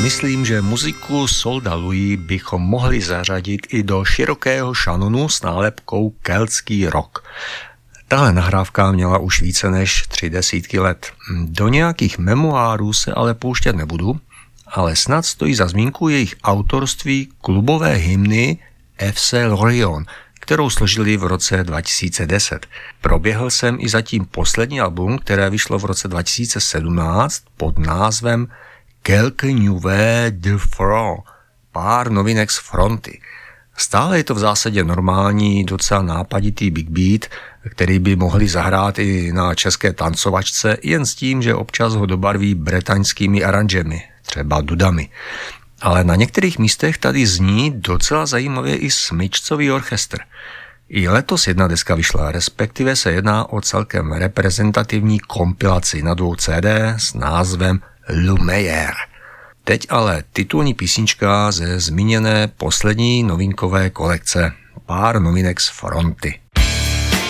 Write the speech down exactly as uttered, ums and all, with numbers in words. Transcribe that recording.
myslím, že muziku Solda Louis bychom mohli zařadit i do širokého šanonu s nálepkou keltský rock. Tahle nahrávka měla už více než tři desítky let. Do nějakých memoárů se ale pouštět nebudu, ale snad stojí za zmínku jejich autorství klubové hymny F C Lorient, kterou složili v roce dva tisíce deset. Proběhl jsem i zatím poslední album, které vyšlo v roce dva tisíce sedmnáct pod názvem Quelques Nouvelles de Front, pár novinek z fronty. Stále je to v zásadě normální, docela nápaditý big beat, který by mohli zahrát i na české tancovačce, jen s tím, že občas ho dobarví bretaňskými aranžemi, třeba dudami. Ale na některých místech tady zní docela zajímavě i smyčcový orchestr. I letos jedna deska vyšla, respektive se jedná o celkem reprezentativní kompilaci na dvou C D s názvem Lumière. Teď ale titulní písnička ze zmíněné poslední novinkové kolekce, pár novinek z fronty.